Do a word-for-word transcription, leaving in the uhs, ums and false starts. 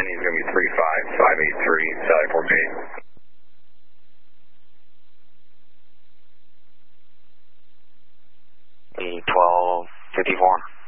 he's going to be three five five eight three, Sally four eight. E twelve fifty-four.